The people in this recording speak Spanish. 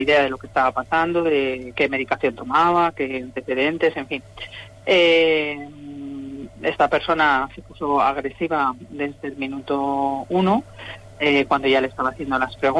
idea de lo que estaba pasando, de qué medicación tomaba, qué antecedentes, en fin. Esta persona se puso agresiva desde el minuto 1, cuando ya le estaba haciendo las preguntas.